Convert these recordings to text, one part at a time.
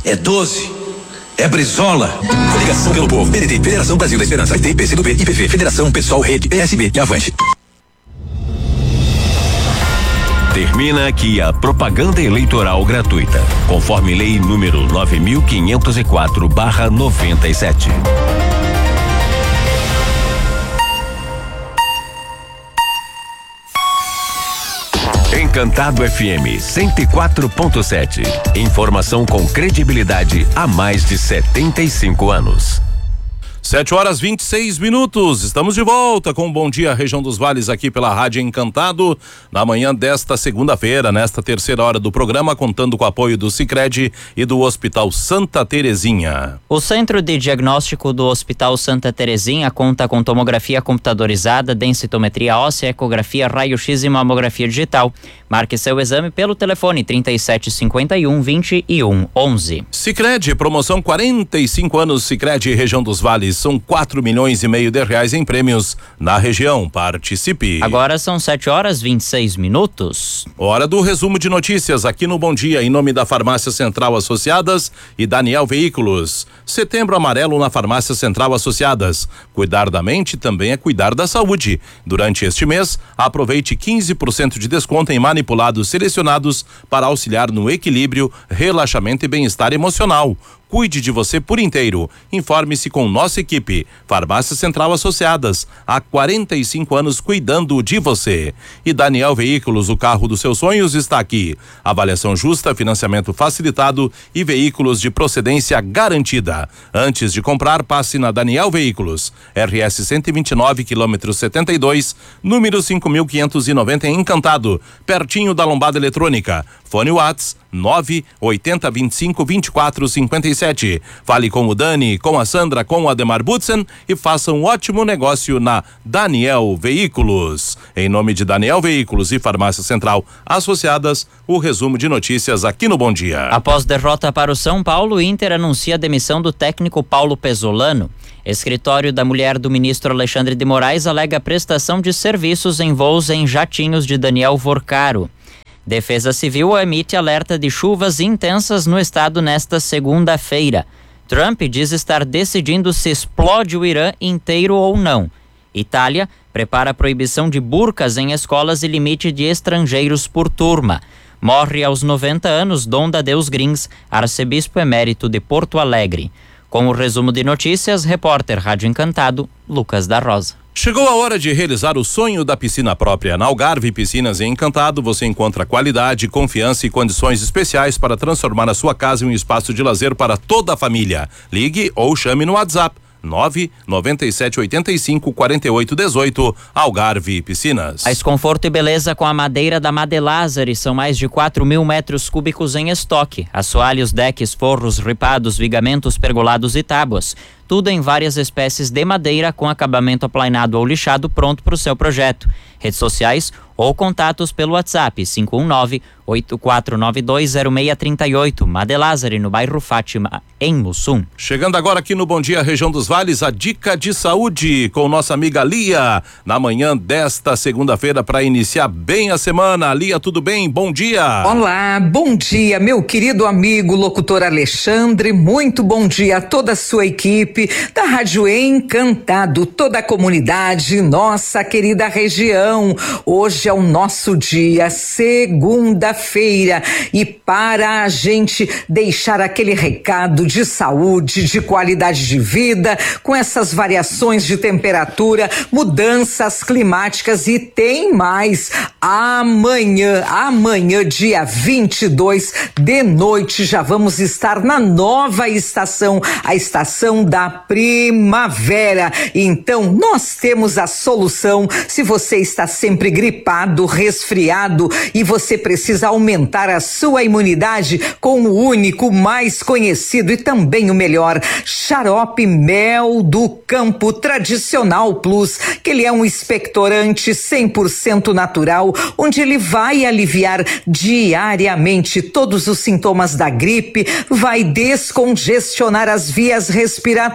É 12. É Brizola. Coligação pelo Povo. PDT, Federação Brasil da Esperança. PT, PCdoB, IPV, Federação Pessoal, Rede, PSB e Avante. Termina aqui a propaganda eleitoral gratuita, conforme lei número 9504/97. Encantado FM 104.7. Informação com credibilidade há mais de 75 anos. 7h26. Estamos de volta com Bom Dia Região dos Vales aqui pela Rádio Encantado, na manhã desta segunda-feira, nesta terceira hora do programa, contando com o apoio do Sicredi e do Hospital Santa Terezinha. O Centro de Diagnóstico do Hospital Santa Terezinha conta com tomografia computadorizada, densitometria óssea, ecografia, raio-x e mamografia digital. Marque seu exame pelo telefone 3751-2111. Sicredi, promoção 45 anos Sicredi Região dos Vales. São 4,5 milhões de reais em prêmios na região. Participe. Agora são 7h26. Hora do resumo de notícias aqui no Bom Dia, em nome da Farmácia Central Associadas e Daniel Veículos. Setembro Amarelo na Farmácia Central Associadas. Cuidar da mente também é cuidar da saúde. Durante este mês, aproveite 15% de desconto em manipulados selecionados para auxiliar no equilíbrio, relaxamento e bem-estar emocional. Cuide de você por inteiro. Informe-se com nossa equipe. Farmácia Central Associadas, há 45 anos cuidando de você. E Daniel Veículos, o carro dos seus sonhos está aqui. Avaliação justa, financiamento facilitado e veículos de procedência garantida. Antes de comprar, passe na Daniel Veículos. RS 129, quilômetro 72, número 5.590 em Encantado, pertinho da Lombada Eletrônica. Fone Whats 980252457. Fale com o Dani, com a Sandra, com o Ademar Butzen e faça um ótimo negócio na Daniel Veículos. Em nome de Daniel Veículos e Farmácia Central Associadas, o resumo de notícias aqui no Bom Dia. Após derrota para o São Paulo, o Inter anuncia a demissão do técnico Paulo Pesolano. Escritório da mulher do ministro Alexandre de Moraes alega prestação de serviços em voos em jatinhos de Daniel Vorcaro. Defesa Civil emite alerta de chuvas intensas no estado nesta segunda-feira. Trump diz estar decidindo se explode o Irã inteiro ou não. Itália prepara a proibição de burcas em escolas e limite de estrangeiros por turma. Morre aos 90 anos Dom Dadeus Grins, arcebispo emérito de Porto Alegre. Com o resumo de notícias, repórter Rádio Encantado, Lucas da Rosa. Chegou a hora de realizar o sonho da piscina própria. Na Algarve Piscinas em Encantado, você encontra qualidade, confiança e condições especiais para transformar a sua casa em um espaço de lazer para toda a família. Ligue ou chame no WhatsApp 997854818, Algarve Piscinas. Mais conforto e beleza com a madeira da Madelázari. São mais de 4.000 metros cúbicos em estoque. Assoalhos, decks, forros, ripados, vigamentos, pergolados e tábuas. Tudo em várias espécies de madeira com acabamento aplainado ou lixado pronto para o seu projeto. Redes sociais ou contatos pelo WhatsApp 519-84920638. Madelázari, no bairro Fátima, em Mussum. Chegando agora aqui no Bom Dia Região dos Vales, a dica de saúde com nossa amiga Lia, na manhã desta segunda-feira para iniciar bem a semana. Lia, tudo bem? Bom dia. Olá, bom dia, meu querido amigo locutor Alexandre, muito bom dia a toda a sua equipe da Rádio Encantado, toda a comunidade, nossa querida região. Hoje é o nosso dia, segunda-feira, e para a gente deixar aquele recado de saúde, de qualidade de vida, com essas variações de temperatura, mudanças climáticas, e tem mais. Amanhã, dia 22 de noite, já vamos estar na nova estação, a estação da primavera. Então, nós temos a solução. Se você está sempre gripado, resfriado e você precisa aumentar a sua imunidade com o único, mais conhecido e também o melhor, Xarope Mel do Campo Tradicional Plus, que ele é um expectorante 100% natural, onde ele vai aliviar diariamente todos os sintomas da gripe, vai descongestionar as vias respiratórias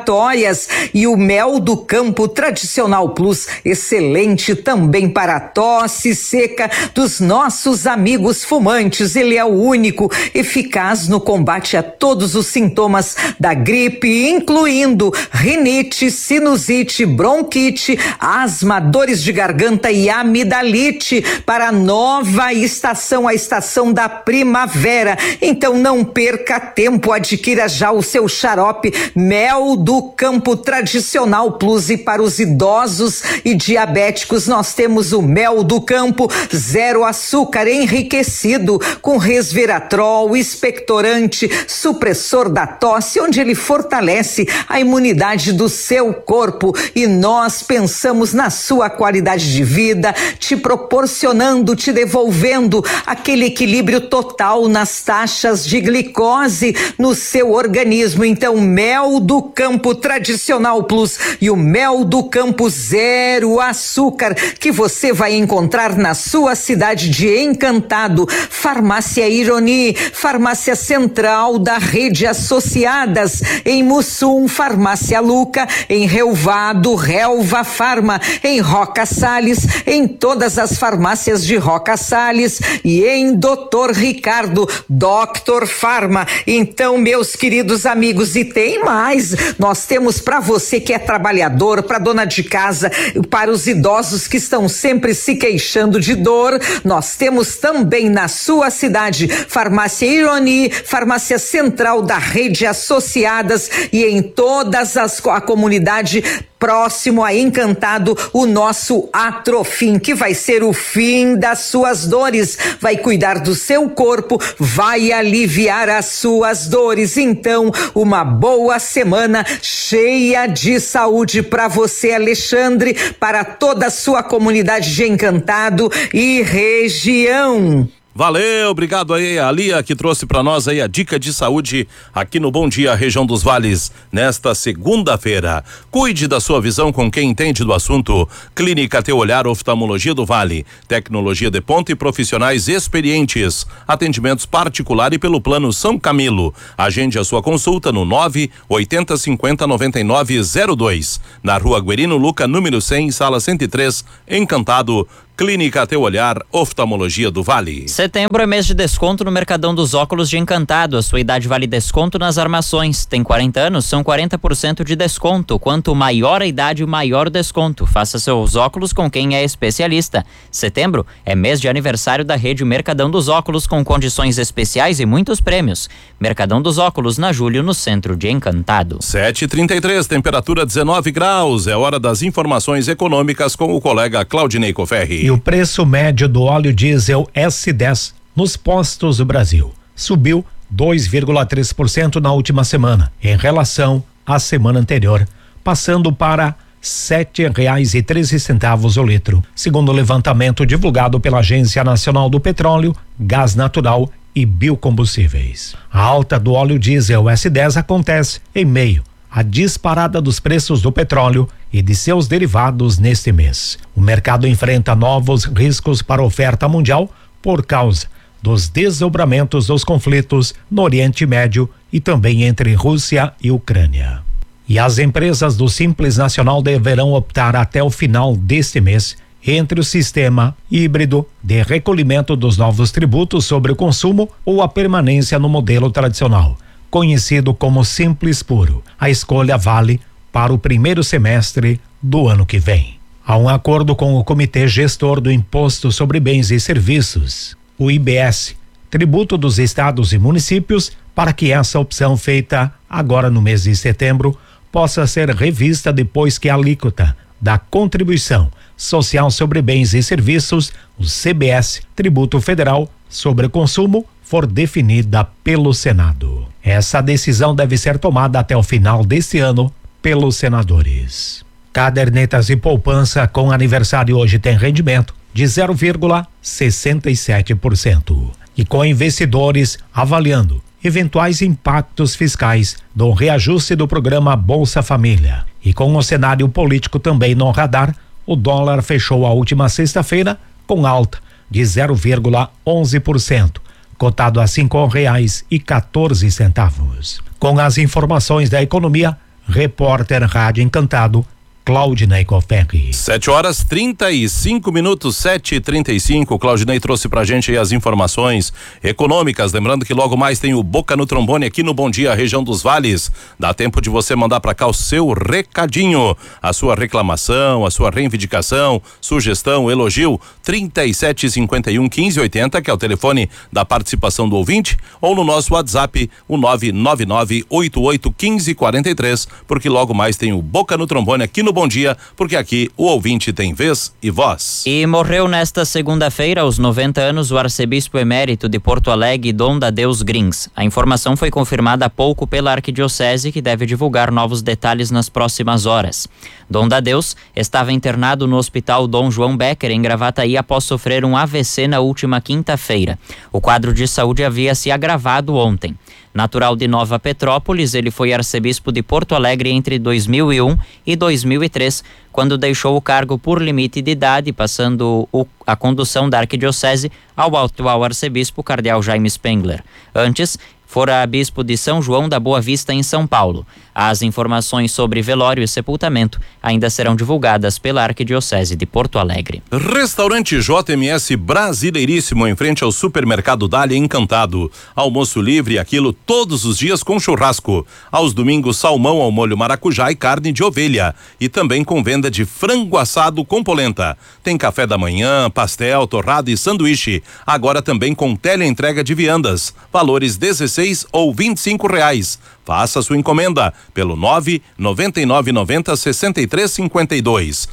inflamatórias. E o Mel do Campo Tradicional Plus, excelente também para a tosse seca dos nossos amigos fumantes. Ele é o único eficaz no combate a todos os sintomas da gripe, incluindo rinite, sinusite, bronquite, asma, dores de garganta e amidalite, para a nova estação, a estação da primavera. Então não perca tempo, adquira já o seu xarope Mel do Campo Tradicional Plus. E para os idosos e diabéticos nós temos o Mel do Campo zero açúcar, enriquecido com resveratrol, expectorante, supressor da tosse, onde ele fortalece a imunidade do seu corpo. E nós pensamos na sua qualidade de vida, te proporcionando, te devolvendo aquele equilíbrio total nas taxas de glicose no seu organismo. Então, Mel do Campo Tradicional Plus e o Mel do Campo zero açúcar, que você vai encontrar na sua cidade de Encantado. Farmácia Ironi, Farmácia Central da Rede Associadas, em Mussum, Farmácia Luca, em Relvado, Relva Farma, em Roca Salles, em todas as farmácias de Roca Salles e em Doutor Ricardo, Doctor Farma. Então, meus queridos amigos, e tem mais, nós temos para você que é trabalhador, para dona de casa, para os idosos que estão sempre se queixando de dor, nós temos também na sua cidade Farmácia Ironi, Farmácia Central da Rede Associadas e em todas a comunidade próximo a Encantado, o nosso Atrofim, que vai ser o fim das suas dores, vai cuidar do seu corpo, vai aliviar as suas dores. Então, uma boa semana cheia de saúde para você, Alexandre, para toda a sua comunidade de Encantado e região. Valeu, obrigado aí a Lia, que trouxe para nós aí a dica de saúde aqui no Bom Dia Região dos Vales nesta segunda-feira. Cuide da sua visão com quem entende do assunto. Clínica Teu Olhar Oftalmologia do Vale, tecnologia de ponta e profissionais experientes. Atendimentos particular e pelo plano São Camilo. Agende a sua consulta no 980509902, na Rua Guerino Luca, número 100, sala 103, Encantado. Clínica Teu Olhar Oftalmologia do Vale. Setembro é mês de desconto no Mercadão dos Óculos de Encantado. A sua idade vale desconto nas armações. Tem 40 anos, são 40% de desconto. Quanto maior a idade, maior o desconto. Faça seus óculos com quem é especialista. Setembro é mês de aniversário da rede Mercadão dos Óculos, com condições especiais e muitos prêmios. Mercadão dos Óculos, na Júlio, no centro de Encantado. 7h33, temperatura 19 graus. É hora das informações econômicas com o colega Claudinei Coferri. E o preço médio do óleo diesel S10 nos postos do Brasil subiu 2,3% na última semana, em relação à semana anterior, passando para R$ 7,13 o litro, segundo o levantamento divulgado pela Agência Nacional do Petróleo, Gás Natural e Biocombustíveis. A alta do óleo diesel S10 acontece em meio à disparada dos preços do petróleo e de seus derivados neste mês. O mercado enfrenta novos riscos para a oferta mundial por causa dos desdobramentos dos conflitos no Oriente Médio e também entre Rússia e Ucrânia. E as empresas do Simples Nacional deverão optar até o final deste mês entre o sistema híbrido de recolhimento dos novos tributos sobre o consumo ou a permanência no modelo tradicional, conhecido como Simples Puro. A escolha vale para o primeiro semestre do ano que vem. Há um acordo com o Comitê Gestor do Imposto sobre Bens e Serviços, o IBS, tributo dos estados e municípios, para que essa opção feita agora no mês de setembro possa ser revista depois que a alíquota da Contribuição Social sobre Bens e Serviços, o CBS, Tributo Federal sobre o Consumo, for definida pelo Senado. Essa decisão deve ser tomada até o final deste ano pelos senadores. Cadernetas de poupança com aniversário hoje tem rendimento de 0,67%. E com investidores avaliando eventuais impactos fiscais do reajuste do programa Bolsa Família e com o cenário político também no radar, o dólar fechou a última sexta-feira com alta de 0,11%. Cotado a R$ 5,14. Com as informações da economia, Repórter Rádio Encantado, Claudinei Coferri. 7h35, 7h35. Claudinei trouxe pra gente aí as informações econômicas. Lembrando que logo mais tem o Boca no Trombone aqui no Bom Dia, região dos Vales. Dá tempo de você mandar pra cá o seu recadinho, a sua reclamação, a sua reivindicação, sugestão, elogio. 3751-1580, que é o telefone da participação do ouvinte, ou no nosso WhatsApp, o 999881543, porque logo mais tem o Boca no Trombone aqui no Bom Dia, porque aqui o ouvinte tem vez e voz. E morreu nesta segunda-feira, aos 90 anos, o arcebispo emérito de Porto Alegre, Dom Dadeus Grins. A informação foi confirmada há pouco pela arquidiocese, que deve divulgar novos detalhes nas próximas horas. Dom Dadeus estava internado no Hospital Dom João Becker, em Gravataí, após sofrer um AVC na última quinta-feira. O quadro de saúde havia se agravado ontem. Natural de Nova Petrópolis, ele foi arcebispo de Porto Alegre entre 2001 e 2003, quando deixou o cargo por limite de idade, passando a condução da arquidiocese ao atual arcebispo cardeal Jaime Spengler. Antes, fora bispo de São João da Boa Vista, em São Paulo. As informações sobre velório e sepultamento ainda serão divulgadas pela Arquidiocese de Porto Alegre. Restaurante JMS Brasileiríssimo, em frente ao Supermercado Dália, Encantado. Almoço livre, aquilo todos os dias com churrasco. Aos domingos, salmão ao molho maracujá e carne de ovelha. E também com venda de frango assado com polenta. Tem café da manhã, pastel, torrada e sanduíche. Agora também com teleentrega de viandas. Valores 16 ou R$25. Faça sua encomenda pelo 99990-6352.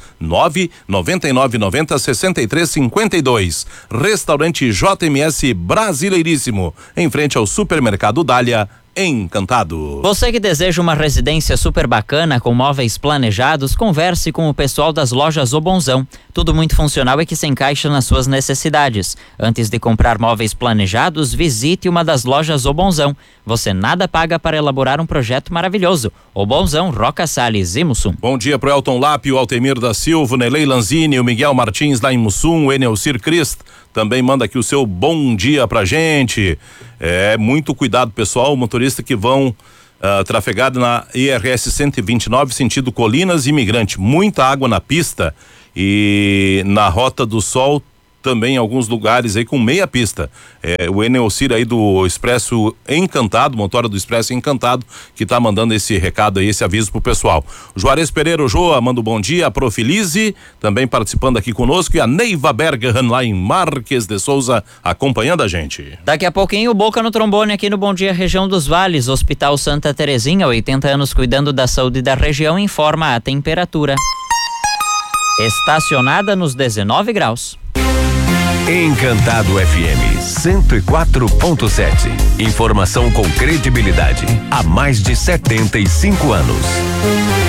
99990-6352. Restaurante JMS Brasileiríssimo, em frente ao Supermercado Dália, Encantado. Você que deseja uma residência super bacana com móveis planejados, converse com o pessoal das lojas O Bonzão. Tudo muito funcional e que se encaixa nas suas necessidades. Antes de comprar móveis planejados, visite uma das lojas O Bonzão. Você nada paga para elaborar um projeto maravilhoso. O Bonzão, Roca Salles e Mussum. Bom dia pro Elton Lápio, o Altemir da Silva, o Nelei Lanzini, o Miguel Martins lá em Mussum, o Enelcir Crist também manda aqui o seu bom dia pra gente. Muito cuidado, pessoal, motorista que vão trafegar na IRS 129, sentido Colinas e Imigrante. Muita água na pista e na Rota do Sol também em alguns lugares aí com meia pista. O Enelcir aí do Expresso Encantado, motora do Expresso Encantado, que tá mandando esse recado aí, esse aviso pro pessoal. O Juarez Pereira, o Joa, manda um bom dia, a Profilize também participando aqui conosco, e a Neiva Berghan lá em Marques de Souza acompanhando a gente. Daqui a pouquinho o Boca no Trombone aqui no Bom Dia, região dos Vales. Hospital Santa Terezinha, 80 anos cuidando da saúde da região, informa a temperatura. Estacionada nos 19 graus. Encantado FM 104.7. Informação com credibilidade há mais de 75 anos.